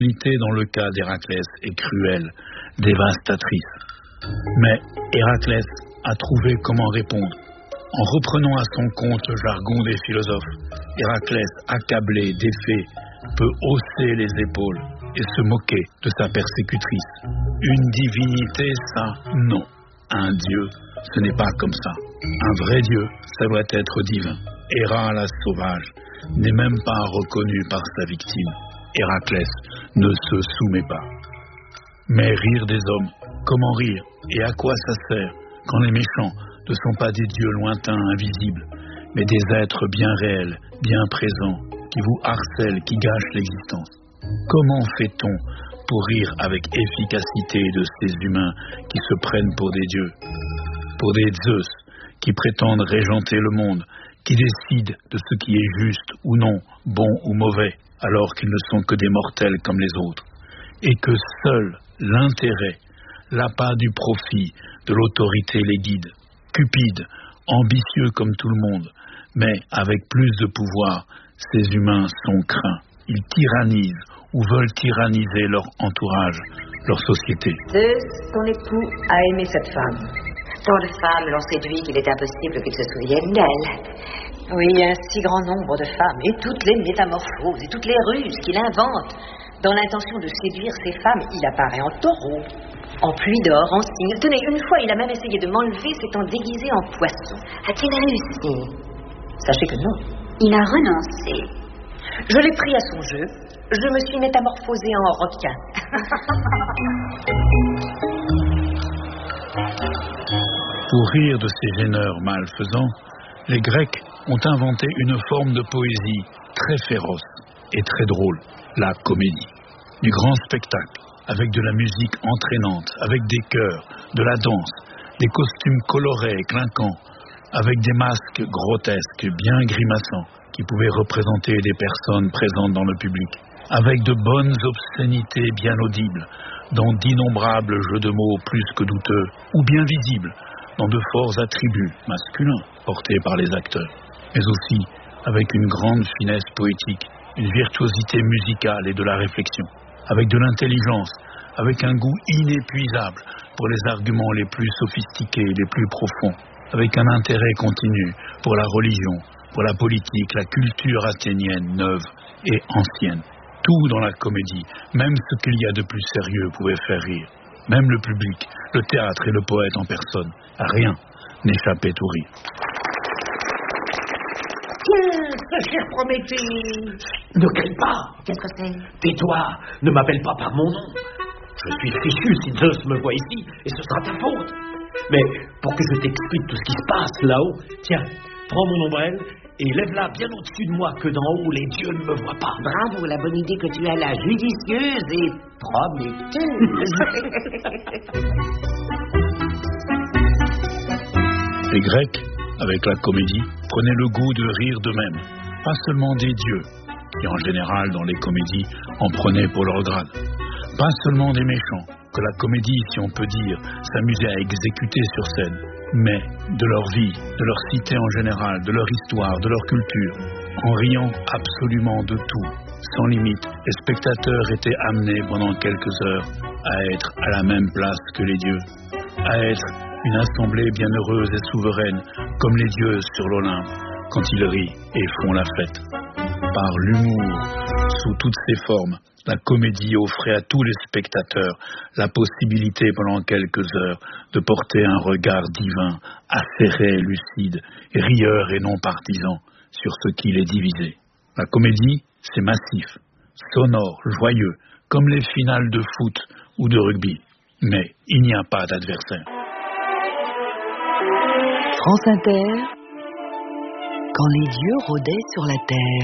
Dans le cas d'Héraclès est cruelle, dévastatrice. Mais Héraclès a trouvé comment répondre. En reprenant à son compte le jargon des philosophes, Héraclès, accablé, défait, peut hausser les épaules et se moquer de sa persécutrice. Une divinité, ça, non. Un dieu, ce n'est pas comme ça. Un vrai dieu, ça doit être divin. Héra, la sauvage, n'est même pas reconnue par sa victime. Héraclès ne se soumet pas. Mais rire des hommes, comment rire et à quoi ça sert quand les méchants ne sont pas des dieux lointains, invisibles, mais des êtres bien réels, bien présents, qui vous harcèlent, qui gâchent l'existence. Comment fait-on pour rire avec efficacité de ces humains qui se prennent pour des dieux, pour des Zeus qui prétendent régenter le monde, qui décident de ce qui est juste ou non, bon ou mauvais, alors qu'ils ne sont que des mortels comme les autres, et que seul l'intérêt, l'appât du profit, de l'autorité les guide. Cupide, ambitieux comme tout le monde, mais avec plus de pouvoir, ces humains sont craints. Ils tyrannisent ou veulent tyranniser leur entourage, leur société. Zeus, ton époux, a aimé cette femme. Tant de femmes l'ont séduit qu'il est impossible qu'il se souvienne d'elle. Oui, un si grand nombre de femmes, et toutes les métamorphoses, et toutes les ruses qu'il invente. Dans l'intention de séduire ces femmes, il apparaît en taureau, en pluie d'or, en cygne. Tenez, une fois, il a même essayé de m'enlever, s'étant déguisé en poisson. A-t-il réussi? Sachez que non. Il a renoncé. Je l'ai pris à son jeu. Je me suis métamorphosée en requin. Pour rire de ces gêneurs malfaisants, les Grecs ont inventé une forme de poésie très féroce et très drôle, la comédie. Du grand spectacle, avec de la musique entraînante, avec des chœurs, de la danse, des costumes colorés et clinquants, avec des masques grotesques, bien grimaçants, qui pouvaient représenter des personnes présentes dans le public, avec de bonnes obscénités bien audibles, dans d'innombrables jeux de mots plus que douteux, ou bien visibles, dans de forts attributs masculins portés par les acteurs, mais aussi avec une grande finesse poétique, une virtuosité musicale et de la réflexion, avec de l'intelligence, avec un goût inépuisable pour les arguments les plus sophistiqués, les plus profonds, avec un intérêt continu pour la religion, pour la politique, la culture athénienne neuve et ancienne. Tout dans la comédie, même ce qu'il y a de plus sérieux pouvait faire rire. Même le public, le théâtre et le poète en personne, rien n'échappait au rire. Tiens, cher Prométhée, ne crie pas. Qu'est-ce que c'est? Tais-toi, ne m'appelle pas par mon nom. Je suis fichu si Zeus me voit ici, et ce sera ta faute. Mais pour que je t'explique tout ce qui se passe là-haut, tiens, prends mon ombrelle et lève-la bien au-dessus de moi, que d'en haut les dieux ne me voient pas. Bravo, la bonne idée que tu as là, judicieuse et prometteuse. Les Grecs, avec la comédie, prenaient le goût de rire d'eux-mêmes, pas seulement des dieux, qui en général dans les comédies en prenaient pour leur grade, pas seulement des méchants, que la comédie, si on peut dire, s'amusait à exécuter sur scène, mais de leur vie, de leur cité en général, de leur histoire, de leur culture, en riant absolument de tout, sans limite. Les spectateurs étaient amenés pendant quelques heures à être à la même place que les dieux, à être une assemblée bienheureuse et souveraine, comme les dieux sur l'Olympe, quand ils rient et font la fête. Par l'humour, sous toutes ses formes, la comédie offrait à tous les spectateurs la possibilité pendant quelques heures de porter un regard divin, acéré, lucide, rieur et non partisan sur ce qui les divisait. La comédie, c'est massif, sonore, joyeux, comme les finales de foot ou de rugby. Mais il n'y a pas d'adversaire. France Inter, quand les dieux rôdaient sur la terre.